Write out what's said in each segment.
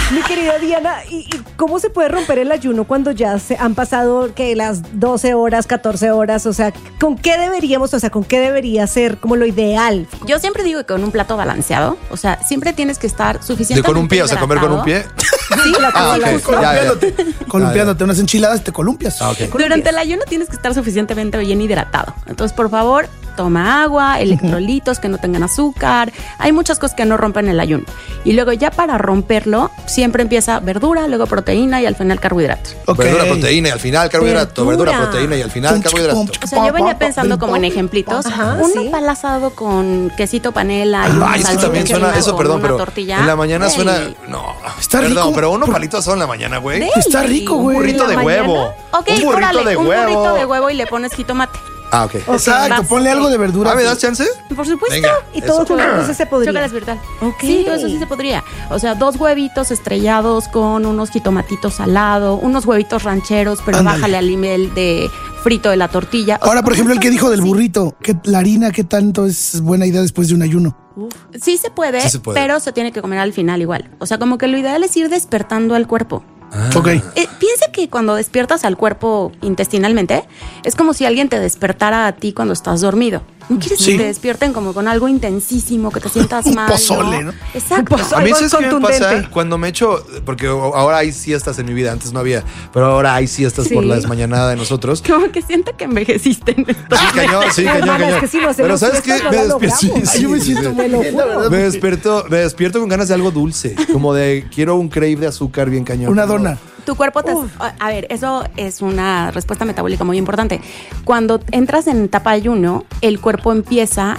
Mi querida Diana, ¿y cómo se puede romper el ayuno cuando ya se han pasado que las 12 horas, 14 horas? O sea, ¿con qué debería ser como lo ideal? Yo siempre digo que con un plato balanceado, o sea, siempre tienes que estar suficientemente ¿Con un pie? O sea, comer con un pie. Sí, Columpiándote unas enchiladas, te columpias. Durante el ayuno tienes que estar suficientemente bien hidratado. Entonces, por favor, toma agua, electrolitos que no tengan azúcar. Hay muchas cosas que no rompen el ayuno. Y luego ya para romperlo, siempre empieza verdura, luego proteína y al final carbohidratos. Verdura, proteína y al final carbohidrato. Verdura, proteína y al final carbohidrato. O sea, yo venía pensando como en ejemplitos. Un pan asado con quesito panela y una es que salsa también suena eso, perdón, pero tortilla. en la mañana suena... No, está perdón, rico. pero unos palitos son en la mañana, güey. Está rico, güey. Un burrito de huevo. Ok, un burrito de un huevo. burrito de huevo y le pones jitomate. Ah, ok. Exacto, ponle algo de verdura. ¿Me das chance? Por supuesto. Venga, Y todo junto, entonces se podría. Chocolate virtual. Ok. Sí, todo eso sí se podría. O sea, 2 huevitos estrellados con unos jitomatitos al lado, unos huevitos rancheros, pero Ándale. bájale al nivel de frito de la tortilla. O Ahora, sea, por ejemplo, el que dijo del sí. burrito, que la harina, ¿qué tanto es buena idea después de un ayuno? Sí se puede, pero se tiene que comer al final igual. O sea, como que lo ideal es ir despertando al cuerpo. Ok. Piensa que cuando despiertas al cuerpo intestinalmente, es como si alguien te despertara a ti cuando estás dormido. No quieres Sí. que te despierten como con algo intensísimo, que te sientas Un mal. pozole, ¿no? Exacto. A mí Algo es que me contundente. pasa cuando me echo, porque ahora hay siestas en mi vida, antes no había, pero ahora hay siestas Sí. por la desmañanada de nosotros. Como que siento que envejeciste en esto. Sí, cañón, Hermana, es que si no Pero hacemos ¿sabes qué? fiesta, no Me la despierto. logramos. Sí, Yo me sí, siento sí. Me lo juro. Me despierto con ganas de algo dulce, como de quiero un crave de azúcar bien cañón. Una dona. Tu cuerpo te... A ver, eso es una respuesta metabólica muy importante. Cuando entras en etapa de ayuno, el cuerpo empieza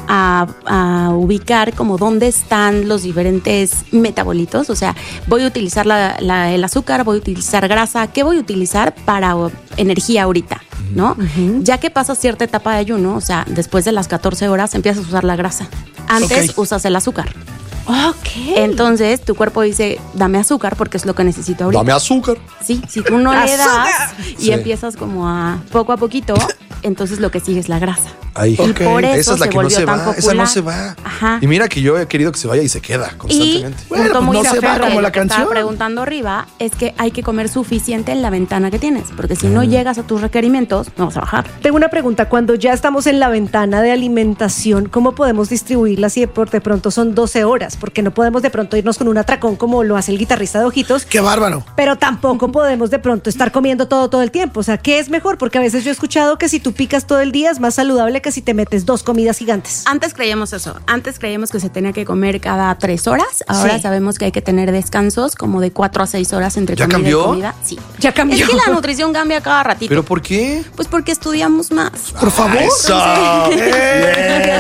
a ubicar como dónde están los diferentes metabolitos. O sea, voy a utilizar el azúcar, voy a utilizar grasa. ¿Qué voy a utilizar para energía ahorita? ¿No? Ya que pasas cierta etapa de ayuno, o sea, después de las 14 horas empiezas a usar la grasa. Antes usas el azúcar. Ok. Entonces tu cuerpo dice, dame azúcar porque es lo que necesito ahorita. Dame azúcar. Sí, si tú no le das y Sí. empiezas como a poco, entonces lo que sigue es la grasa. Ahí. Y por eso Esa es la se que no volvió se tan va. popular. Esa no se va. Ajá. Y mira que yo he querido que se vaya y se queda Y constantemente. Bueno, punto pues muy no se va café, como que la lo que estaba canción. preguntando arriba es que hay que comer suficiente en la ventana que tienes, porque si no llegas a tus requerimientos, no vas a bajar. Tengo una pregunta. Cuando ya estamos en la ventana de alimentación, ¿cómo podemos distribuirla si de pronto son 12 horas? Porque no podemos de pronto irnos con un atracón como lo hace el guitarrista de Ojitos. Qué bárbaro. Pero tampoco podemos de pronto estar comiendo todo el tiempo. O sea, ¿qué es mejor? Porque a veces yo he escuchado que si tú picas todo el día es más saludable que si te metes 2 comidas gigantes. Antes creíamos eso. Antes creíamos que se tenía que comer cada 3 horas. Ahora Sí. sabemos que hay que tener descansos como de 4 a 6 horas entre ¿Ya comida cambió? y comida. Sí. Ya cambió. Es que la nutrición cambia cada ratito. ¿Pero por qué? Pues porque estudiamos más. Por favor. ¡Eso!